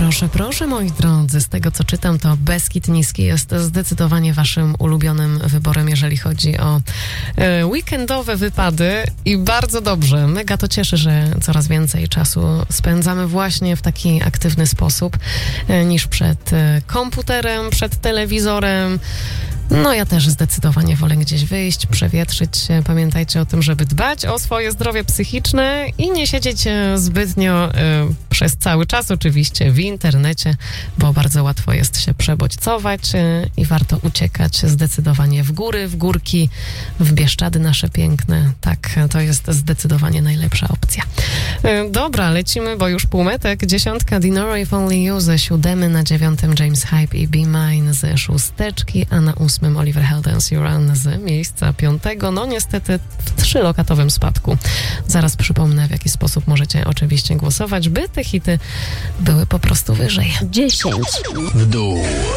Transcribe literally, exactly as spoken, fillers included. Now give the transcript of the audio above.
Proszę, proszę, moi drodzy, z tego co czytam, to Beskid Niski jest zdecydowanie waszym ulubionym wyborem, jeżeli chodzi o e, weekendowe wypady i bardzo dobrze. Mega to cieszy, że coraz więcej czasu spędzamy właśnie w taki aktywny sposób e, niż przed e, komputerem, przed telewizorem. No ja też zdecydowanie wolę gdzieś wyjść, przewietrzyć się. Pamiętajcie o tym, żeby dbać o swoje zdrowie psychiczne i nie siedzieć zbytnio y, przez cały czas oczywiście w internecie, bo bardzo łatwo jest się przebodźcować y, i warto uciekać zdecydowanie w góry, w górki, w Bieszczady nasze piękne. Tak, to jest zdecydowanie najlepsza opcja. Y, dobra, lecimy, bo już półmetek. Dziesiątka Dinoro If Only You ze siódemy, na dziewiątym James Hype i Be Mine ze szósteczki, a na ósmym Oliver Heldens You Run z miejsca piątego. No niestety w trzylokatowym spadku. Zaraz przypomnę, w jaki sposób możecie oczywiście głosować, by te hity były po prostu wyżej. dziesięć w dół.